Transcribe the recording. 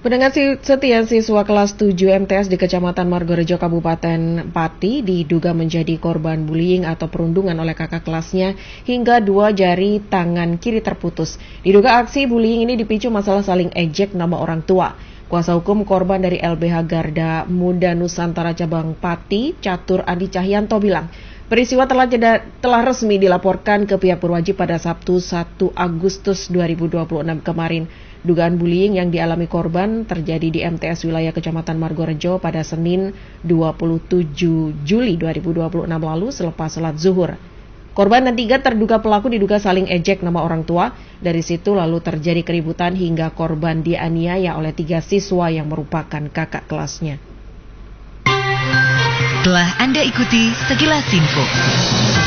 Pendengar setia, siswa kelas 7 MTS di Kecamatan Margorejo, Kabupaten Pati diduga menjadi korban bullying atau perundungan oleh kakak kelasnya hingga 2 jari tangan kiri terputus. Diduga aksi bullying ini dipicu masalah saling ejek nama orang tua. Kuasa hukum korban dari LBH Garda Muda Nusantara Cabang Pati, Catur Adi Cahyanto bilang, peristiwa telah resmi dilaporkan ke pihak berwajib pada Sabtu 1 Agustus 2026 kemarin. Dugaan bullying yang dialami korban terjadi di MTS wilayah Kecamatan Margorejo pada Senin 27 Juli 2026 lalu selepas salat zuhur. Korban dan 3 terduga pelaku diduga saling ejek nama orang tua. Dari situ lalu terjadi keributan hingga korban dianiaya oleh 3 siswa yang merupakan kakak kelasnya. Telah Anda ikuti sekilas info.